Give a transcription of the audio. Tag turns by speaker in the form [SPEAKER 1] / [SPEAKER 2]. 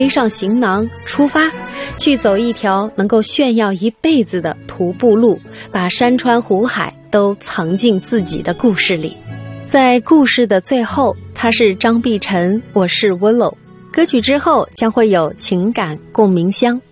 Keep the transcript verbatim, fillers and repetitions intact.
[SPEAKER 1] 背上行囊出发，去走一条能够炫耀一辈子的徒步路，把山川湖海都藏进自己的故事里。在故事的最后，他是张碧晨，我是 Willow。歌曲之后将会有情感共鸣箱。